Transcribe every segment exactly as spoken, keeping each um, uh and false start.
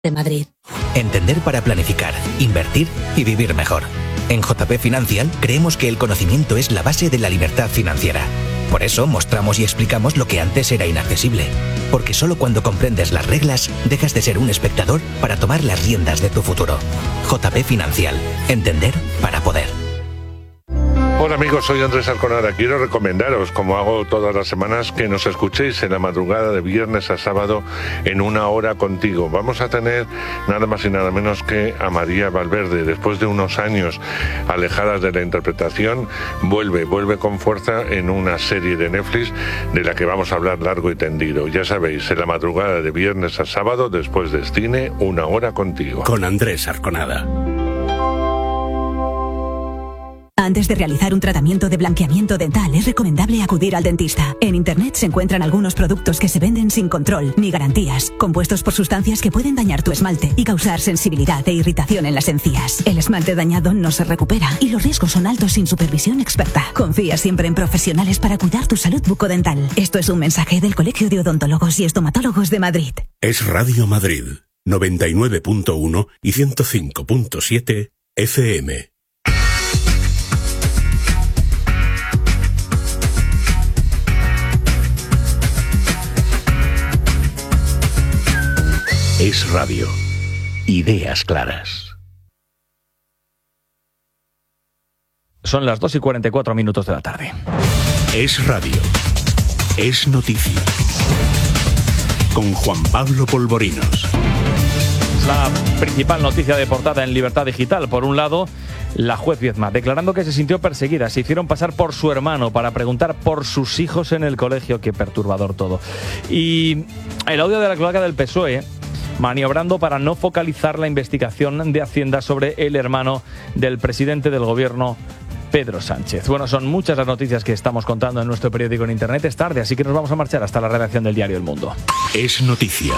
de Madrid. Entender para planificar, invertir y vivir mejor. En J P Financial creemos que el conocimiento es la base de la libertad financiera. Por eso mostramos y explicamos lo que antes era inaccesible. Porque solo cuando comprendes las reglas, dejas de ser un espectador para tomar las riendas de tu futuro. J P Financial. Entender para poder. Hola amigos, soy Andrés Arconada. Quiero recomendaros, como hago todas las semanas, que nos escuchéis en la madrugada de viernes a sábado en Una Hora Contigo. Vamos a tener nada más y nada menos que a María Valverde. Después de unos años alejadas de la interpretación, vuelve, vuelve con fuerza en una serie de Netflix de la que vamos a hablar largo y tendido. Ya sabéis, en la madrugada de viernes a sábado, después de cine, Una Hora Contigo. Con Andrés Arconada. Antes de realizar un tratamiento de blanqueamiento dental, es recomendable acudir al dentista. En Internet se encuentran algunos productos que se venden sin control ni garantías, compuestos por sustancias que pueden dañar tu esmalte y causar sensibilidad e irritación en las encías. El esmalte dañado no se recupera y los riesgos son altos sin supervisión experta. Confía siempre en profesionales para cuidar tu salud bucodental. Esto es un mensaje del Colegio de Odontólogos y Estomatólogos de Madrid. Es Radio Madrid, noventa y nueve punto uno y ciento cinco punto siete F M. Es radio. Ideas claras. Son las dos y cuarenta y cuatro minutos de la tarde. Es radio. Es noticia. Con Juan Pablo Polvorinos. La principal noticia de portada en Libertad Digital. Por un lado, la juez Viedma, declarando que se sintió perseguida. Se hicieron pasar por su hermano para preguntar por sus hijos en el colegio. Qué perturbador todo. Y el audio de la cloaca del P S O E, maniobrando para no focalizar la investigación de Hacienda sobre el hermano del presidente del gobierno, Pedro Sánchez. Bueno, son muchas las noticias que estamos contando en nuestro periódico en Internet. Es tarde, así que nos vamos a marchar hasta la redacción del diario El Mundo. Es noticia.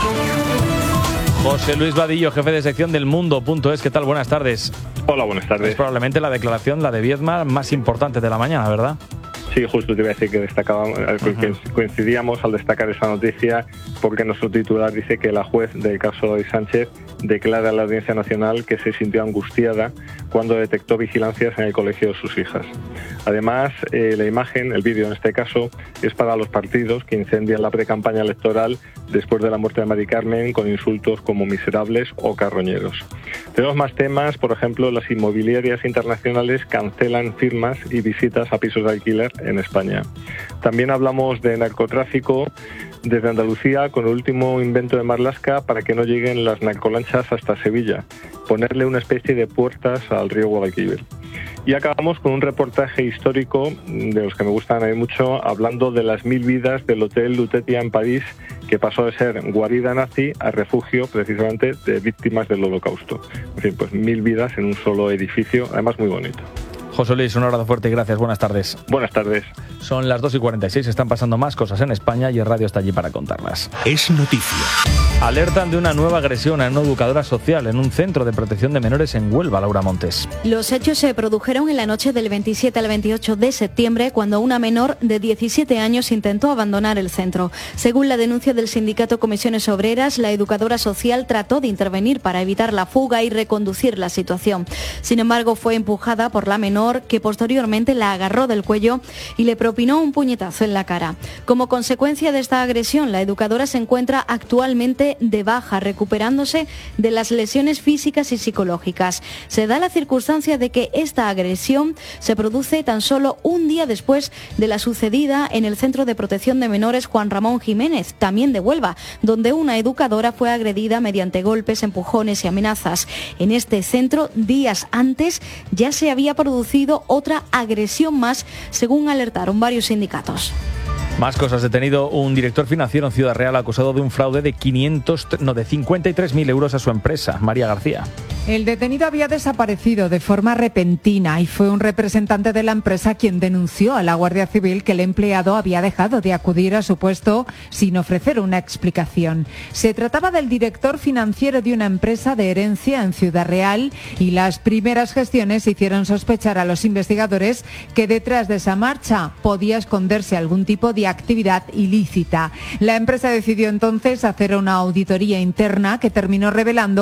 José Luis Vadillo, jefe de sección del Mundo punto es. ¿Qué tal? Buenas tardes. Hola, buenas tardes. Es probablemente la declaración, la de Viedma, más importante de la mañana, ¿verdad? Sí, justo te iba a decir que destacábamos, que coincidíamos al destacar esa noticia, porque nuestro titular dice que la juez del caso de Sánchez declara a la Audiencia Nacional que se sintió angustiada cuando detectó vigilancias en el colegio de sus hijas. Además, eh, la imagen, el vídeo en este caso, es para los partidos que incendian la precampaña electoral después de la muerte de Mari Carmen con insultos como miserables o carroñeros. Tenemos más temas, por ejemplo, las inmobiliarias internacionales cancelan firmas y visitas a pisos de alquiler en España. También hablamos de narcotráfico desde Andalucía con el último invento de Marlaska para que no lleguen las narcolanchas hasta Sevilla, ponerle una especie de puertas al río Guadalquivir. Y acabamos con un reportaje histórico, de los que me gustan a mí mucho, hablando de las mil vidas del Hotel Lutetia en París, que pasó de ser guarida nazi a refugio precisamente de víctimas del Holocausto. En fin, pues mil vidas en un solo edificio, además muy bonito. José Luis, un abrazo fuerte y gracias. Buenas tardes. Buenas tardes. Son las dos y cuarenta y seis, están pasando más cosas en España y el radio está allí para contarlas. Es noticia. Alertan de una nueva agresión a una educadora social en un centro de protección de menores en Huelva, Laura Montes. Los hechos se produjeron en la noche del veintisiete al veintiocho de septiembre, cuando una menor de diecisiete años intentó abandonar el centro. Según la denuncia del sindicato Comisiones Obreras, la educadora social trató de intervenir para evitar la fuga y reconducir la situación. Sin embargo, fue empujada por la menor, que posteriormente la agarró del cuello y le propinó un puñetazo en la cara. Como consecuencia de esta agresión, la educadora se encuentra actualmente de baja, recuperándose de las lesiones físicas y psicológicas. Se da la circunstancia de que esta agresión se produce tan solo un día después de la sucedida en el Centro de Protección de Menores Juan Ramón Jiménez, también de Huelva, donde una educadora fue agredida mediante golpes, empujones y amenazas. En este centro, días antes, ya se había producido otra agresión más, según alertaron varios sindicatos. Más cosas. Detenido un director financiero en Ciudad Real acusado de un fraude de quinientos, no, de cincuenta y tres mil euros a su empresa. María García. El detenido había desaparecido de forma repentina y fue un representante de la empresa quien denunció a la Guardia Civil que el empleado había dejado de acudir a su puesto sin ofrecer una explicación. Se trataba del director financiero de una empresa de herencia en Ciudad Real y las primeras gestiones hicieron sospechar a los investigadores que detrás de esa marcha podía esconderse algún tipo de actividad ilícita. La empresa decidió entonces hacer una auditoría interna que terminó revelando